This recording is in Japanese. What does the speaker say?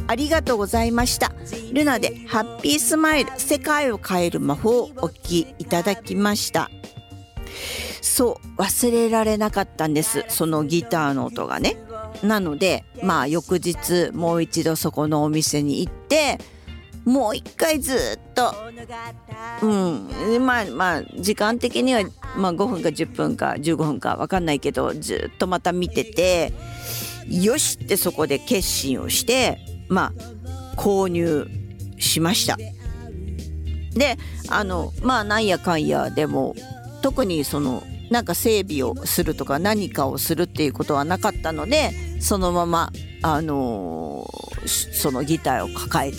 ありがとうございました。ルナでハッピースマイル、世界を変える魔法をお聴きいただきました。そう忘れられなかったんです、そのギターの音がね。なので翌日もう一度そこのお店に行って、もう一回ずっと時間的には5分か10分か15分か分かんないけど、ずっとまた見てて、よしってそこで決心をして購入しました。でなんやかんやでも特になんか整備をするとか何かをするっていうことはなかったので、そのままそのギターを抱えて